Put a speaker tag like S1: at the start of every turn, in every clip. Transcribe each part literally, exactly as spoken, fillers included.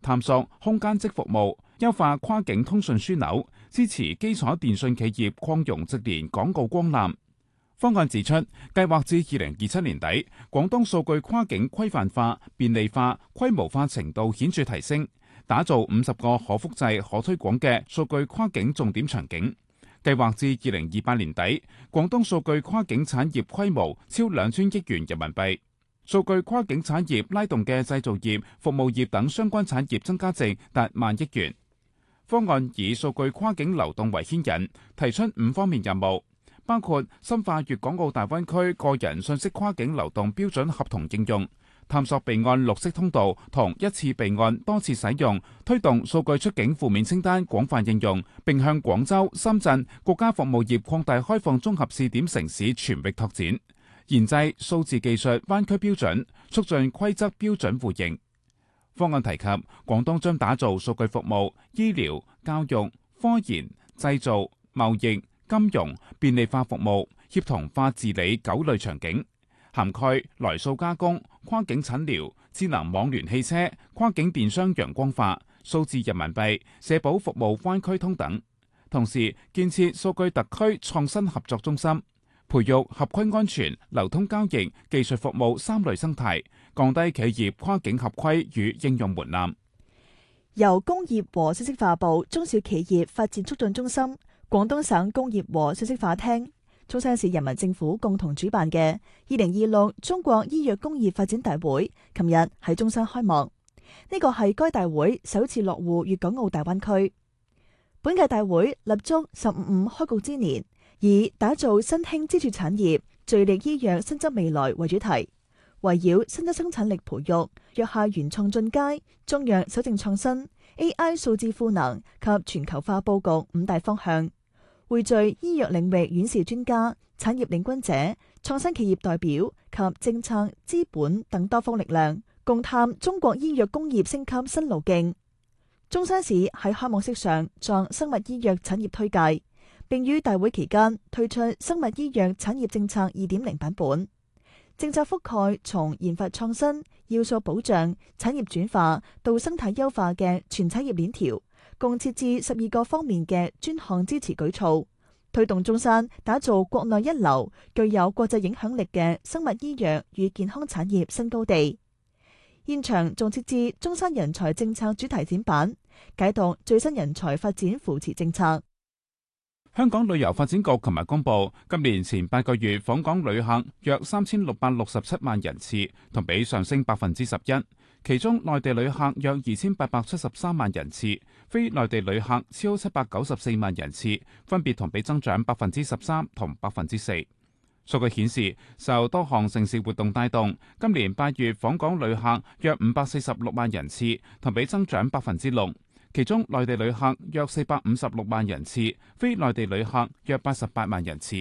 S1: 探索空間即服務，優化跨境通訊樞紐，支持基礎電訊企業擴容直連港澳光纜。方案指出，計劃至二零二七年底，廣東數據跨境規範化、便利化、規模化程度顯著提升，打造五十個可複製、可推廣嘅數據跨境重點場景。計劃至二零二八年底，廣東數據跨境產業規模超兩千億元人民幣。數據跨境產業拉動嘅製造業、服務業等相關產業增加值達萬億元。方案以數據跨境流動為牽引，提出五方面任務，包括深化粵港澳大灣區個人信息跨境流動標準合同應用，探索備案綠色通道同一次備案多次使用，推動數據出境負面清單廣泛應用，並向廣州、深圳國家服務業擴大開放綜合試點城市全域拓展，研製數字技術灣區標準，促進規則標準互認。方案提及，廣東將打造數據服務、醫療、教育、科研、製造、貿易、金融、便利化服務、協同化治理九類場景，涵蓋來數加工、跨境診療、智能網聯汽車、跨境電商陽光化、數字人民幣、社保服務灣區通等。同時建設數據特區創新合作中心，培育合規安全、流通交易、技術服務三類生態，降低企業跨境合規與應用門檻。
S2: 由工業和信息化部中小企業發展促進中心、廣東省工業和信息化廳、中山市人民政府共同主辦嘅二零二六中國醫藥工業發展大會，琴日喺中山開幕。呢個係該大會首次落戶粵港澳大灣區。本屆大會立足十五五開局之年，以打造新興支柱產業、聚力醫藥新增未來為主題，圍繞新增生產力培育、藥下原創進階、中藥守正創新、A I 數字賦能及全球化佈局五大方向，匯聚醫藥領域院士專家、產業領軍者、創新企業代表及政策、資本等多方力量，共探中國醫藥工業升級新路徑。中山市喺開幕式上作生物醫藥產業推介，並於大會期間推出生物醫藥產業政策二點零版本。政策覆蓋從研發創新、要素保障、產業轉化到生態優化嘅全產業鏈條，共設置十二個方面嘅專項支持舉措，推動中山打造國內一流、具有國際影響力嘅生物醫藥與健康產業新高地。現場仲設置中山人才政策主題展板，解讀最新人才發展扶持政策。
S1: 香港旅遊發展局琴日公布，今年前八個月訪港旅客約三千六百六十七萬人次，同比上升百分之十一。其中內地旅客約二千八百七十三萬人次，非內地旅客超七百九十四萬人次，分別同比增長百分之十三同百分之四。數據顯示，受多項盛事活動帶動，今年八月訪港旅客約五百四十六萬人次，同比增長百分之六。其中內地旅客約四百五十六萬人次，非內地旅客約八十八萬人次。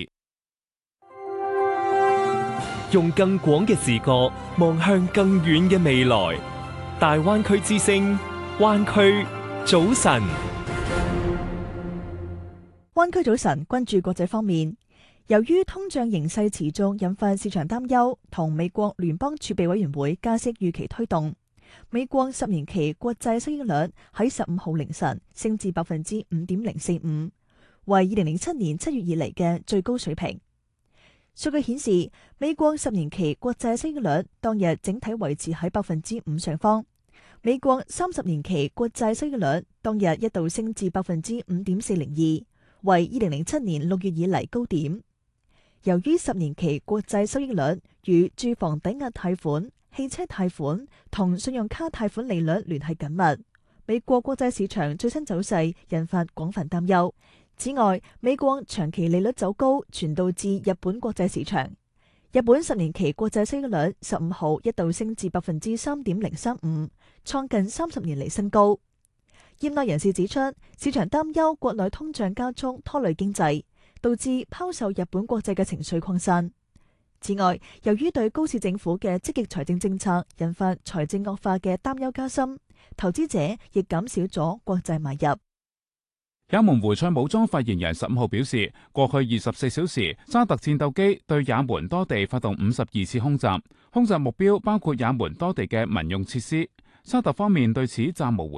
S3: 用更廣嘅視角望向更遠嘅未來，大灣區之聲，灣區早晨。
S2: 灣區早晨關注國際方面，由於通脹形勢持續引發市場擔憂，同美國聯邦儲備委員會加息預期推動，美國十年期國債收益率喺十五號凌晨升至百分之五點零四五，為二零零七年七月以嚟嘅最高水平。數據顯示，美國十年期國債收益率當日整體維持喺百分之五上方。美國三十年期國債收益率當日一度升至百分之五點四零二，為二零零七年六月以嚟高點。由於十年期國債收益率與住房抵押貸款、汽車貸款同信用卡貸款利率聯繫緊密，美國國債市場最新走勢引發廣泛擔憂。此外，美國長期利率走高傳導至日本國債市場，日本十年期國債收益率十五號一度升至百分之三點零三五，創近三十年嚟新高。業內人士指出，市場擔憂國內通脹加速拖累經濟，導致拋售日本國債嘅情緒擴散。此外，由於對高市政府嘅積極財政政策引發財政惡化嘅擔憂加深，投資者亦減少咗國債買入。
S1: 也門胡塞武裝發言人十五號表示，過去二十四小時，沙特戰鬥機對也門多地發動五十二次空襲，空襲目標包括也門多地嘅民用設施。沙特方面對此暫無回